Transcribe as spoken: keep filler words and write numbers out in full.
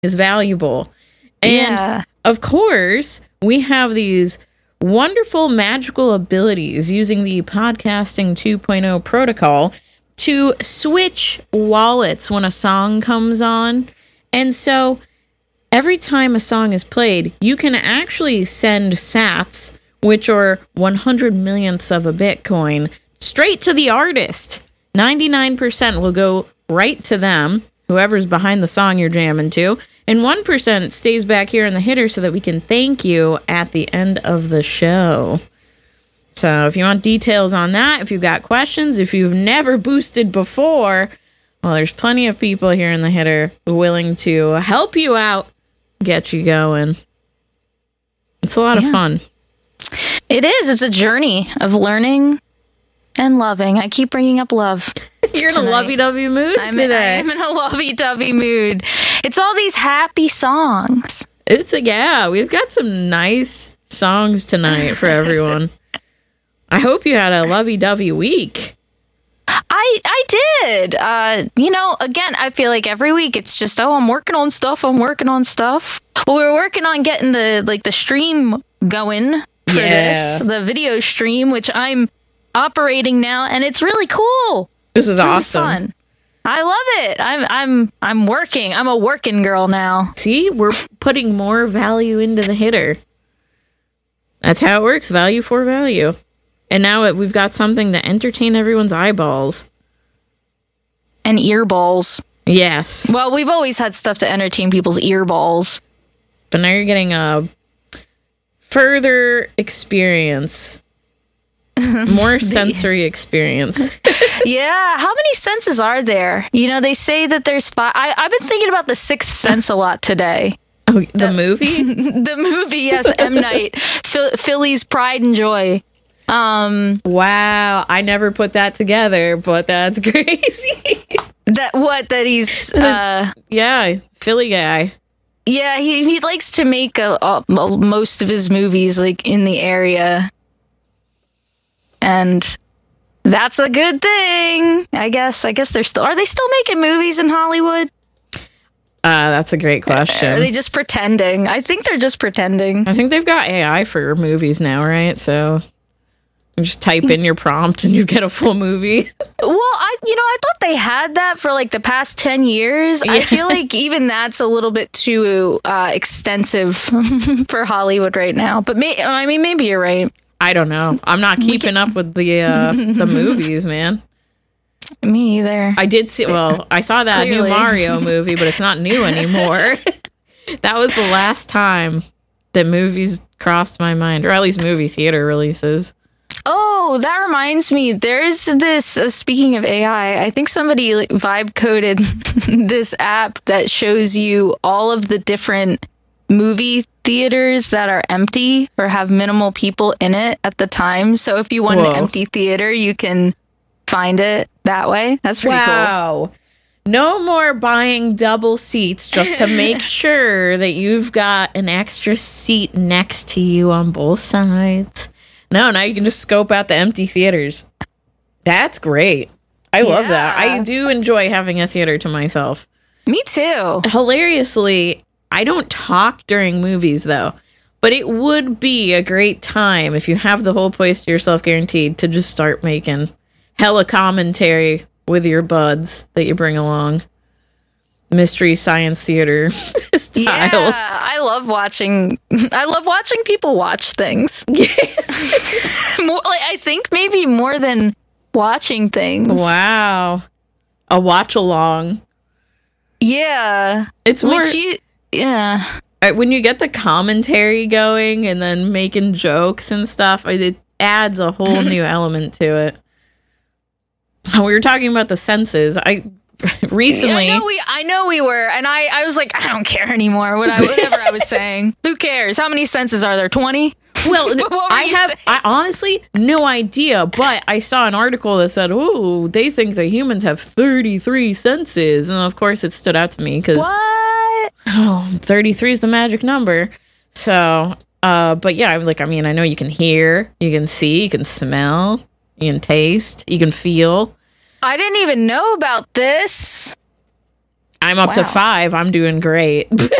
is valuable. And Yeah. of course, we have these wonderful magical abilities using the Podcasting two point oh protocol to switch wallets when a song comes on. And so every time a song is played, you can actually send sats, which are one hundred millionths of a Bitcoin, straight to the artist. ninety-nine percent will go right to them, whoever's behind the song you're jamming to, and one percent stays back here in the hitter so that we can thank you at the end of the show. So if you want details on that, if you've got questions, if you've never boosted before, well, there's plenty of people here in the hitter willing to help you out, get you going. It's a lot Yeah. of fun. It is. It's a journey of learning and loving. I keep bringing up love. You're in tonight. a lovey-dovey mood I'm, today. I'm in a lovey-dovey mood. It's all these happy songs. It's a, yeah, we've got some nice songs tonight for everyone. I hope you had a lovey-dovey week. I I did. Uh, you know, again, I feel like every week it's just, oh, I'm working on stuff. I'm working on stuff. Well, we're working on getting the like the stream going for Yeah. this, the video stream, which I'm operating now, and it's really cool. This is It's really awesome. fun. I love it. I'm I'm I'm working. I'm a working girl now. See, we're putting more value into the hitter. That's how it works. Value for value. And now it, we've got something to entertain everyone's eyeballs. And earballs. Yes. Well, we've always had stuff to entertain people's earballs. But now you're getting a further experience. More sensory experience. Yeah, how many senses are there? You know, they say that there's five. I, I've been thinking about The Sixth Sense a lot today. Oh, the movie? The movie, yes, M. Night, Phil- Philly's Pride and Joy. Um, Wow. I never put that together, but that's crazy. that what that he's uh, Yeah, Philly guy. yeah, he he likes to make a, a, most of his movies like in the area, and that's a good thing. I guess. I guess they're still are they still making movies in Hollywood? Uh, that's a great Are question. they just pretending? I think they're just pretending. I think they've got A I for movies now, right? So you just type in your prompt and you get a full movie. Well, I you know I thought they had that for like the past ten years. I Yeah. feel like even that's a little bit too uh, extensive for Hollywood right now. But may, I mean, maybe you're right. I don't know. I'm not keeping up with the uh, the movies, man. Me either. I did see. Well, I saw that Clearly. new Mario movie, but it's not new anymore. That was the last time that movies crossed my mind, or at least movie theater releases. Oh, that reminds me. There's this. Uh, speaking of A I, I think somebody like, vibe coded this app that shows you all of the different movie theaters that are empty or have minimal people in it at the time. So if you want Whoa. an empty theater, you can find it that way. That's pretty cool. Wow. No more buying double seats just to make sure that you've got an extra seat next to you on both sides. No, now you can just scope out the empty theaters. That's great. I love that. Yeah. I do enjoy having a theater to myself. Me too. Hilariously, I don't talk during movies though, but it would be a great time if you have the whole place to yourself guaranteed to just start making hella commentary with your buds that you bring along. Mystery science theater style. Yeah, I love watching. I love watching people watch things. More, like, I think maybe more than watching things. Wow. A watch along. Yeah, It's more which you. Yeah, uh, when you get the commentary going and then making jokes and stuff, it it adds a whole new element to it. We were talking about the senses. I recently I know we. I know we were, and I. I was like, I don't care anymore. What I, whatever I was saying. Who cares? How many senses are there? Twenty. Well, What were I you have saying? I honestly no idea, but I saw an article that said, "Oh, they think that humans have thirty-three senses." And of course, it stood out to me cuz What? oh, thirty-three is the magic number. So, uh but yeah, I'm like I mean, I know you can hear, you can see, you can smell, you can taste, you can feel. I didn't even know about this. I'm up to Wow. five. I'm doing great.